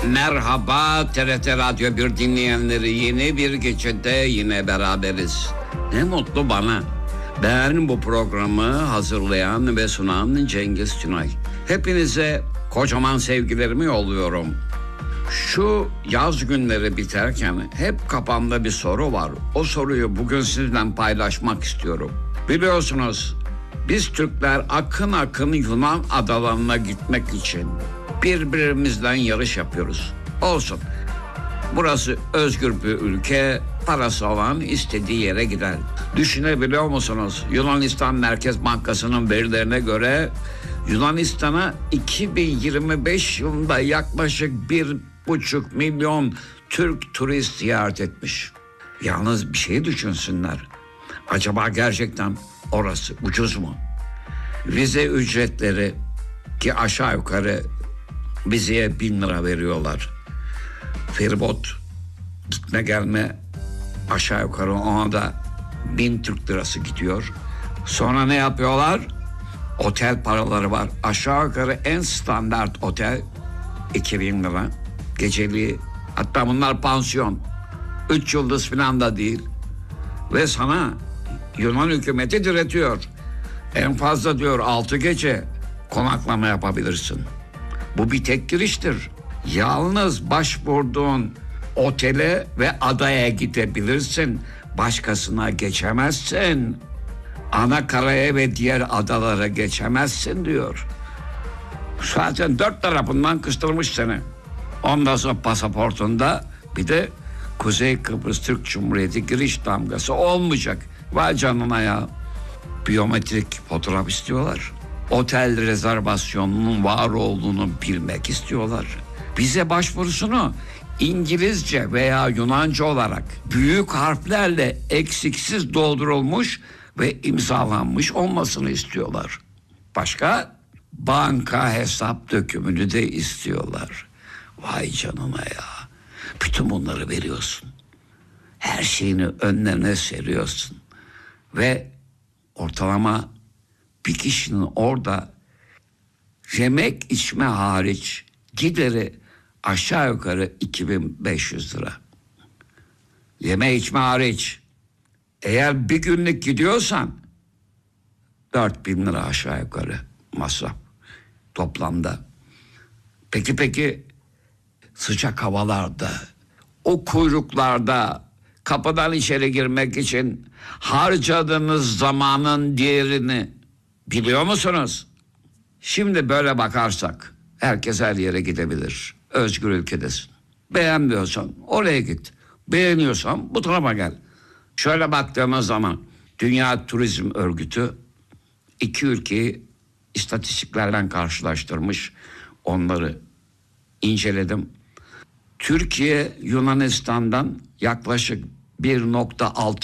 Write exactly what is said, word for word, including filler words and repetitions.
Merhaba T R T Radyo bir dinleyenleri, yeni bir gecede yine beraberiz. Ne mutlu bana. Ben bu programı hazırlayan ve sunan Cengiz Tünay. Hepinize kocaman sevgilerimi yolluyorum. Şu yaz günleri biterken hep kafamda bir soru var. O soruyu bugün sizden paylaşmak istiyorum. Biliyorsunuz biz Türkler akın akın Yunan adalarına gitmek için birbirimizden yarış yapıyoruz. Olsun. Burası özgür bir ülke, parası olan istediği yere gider. Düşünebiliyor musunuz? Yunanistan Merkez Bankası'nın verilerine göre Yunanistan'a iki bin yirmi beş yılında yaklaşık bir buçuk milyon Türk turist ziyaret etmiş. Yalnız bir şey düşünsünler. Acaba gerçekten orası ucuz mu? Vize ücretleri ki aşağı yukarı vizeye bin lira veriyorlar. Feribot gitme gelme aşağı yukarı ona da bin Türk lirası gidiyor. Sonra ne yapıyorlar? Otel paraları var. Aşağı yukarı en standart otel iki bin lira. Geceliği, hatta bunlar pansiyon. Üç yıldız falan da değil. Ve sana Yunan hükümeti diretiyor. En fazla diyor altı gece konaklama yapabilirsin. Bu bir tek giriştir. Yalnız başvurduğun otele ve adaya gidebilirsin. Başkasına geçemezsin. Ana karaya ve diğer adalara geçemezsin diyor. Zaten dört tarafından kıstırmış seni. Ondan sonra pasaportunda bir de Kuzey Kıbrıs Türk Cumhuriyeti giriş damgası olmayacak. Vay canına ya. Biyometrik fotoğraf istiyorlar. Otel rezervasyonunun var olduğunu bilmek istiyorlar. Vize başvurusunu İngilizce veya Yunanca olarak büyük harflerle eksiksiz doldurulmuş ve imzalanmış olmasını istiyorlar. Başka? Banka hesap dökümünü de istiyorlar. Vay canına ya. Bütün bunları veriyorsun. Her şeyini önlerine seriyorsun. Ve ortalama bir kişinin orada yemek içme hariç gideri aşağı yukarı iki bin beş yüz lira. Yeme içme hariç. Eğer bir günlük gidiyorsan dört bin lira aşağı yukarı masraf toplamda. Peki peki sıcak havalarda, o kuyruklarda kapıdan içeri girmek için harcadığınız zamanın değerini biliyor musunuz? Şimdi böyle bakarsak herkes her yere gidebilir. Özgür ülkedesin. Beğenmiyorsan oraya git. Beğeniyorsan bu tarafa gel. Şöyle baktığımız zaman Dünya Turizm Örgütü iki ülkeyi istatistiklerden karşılaştırmış. Onları inceledim. Türkiye Yunanistan'dan yaklaşık bir nokta altı